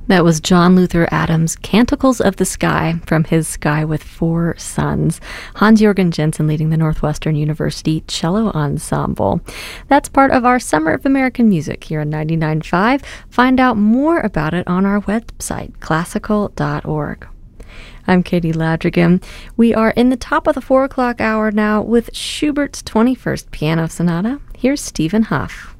That was John Luther Adams' Canticles of the Sky from his Sky with Four Suns. Hans-Jürgen Jensen leading the Northwestern University Cello Ensemble. That's part of our Summer of American Music here on 99.5. Find out more about it on our website, classical.org. I'm Katie Ladrigan. We are in the top of the 4 o'clock hour now with Schubert's 21st Piano Sonata. Here's Stephen Hough.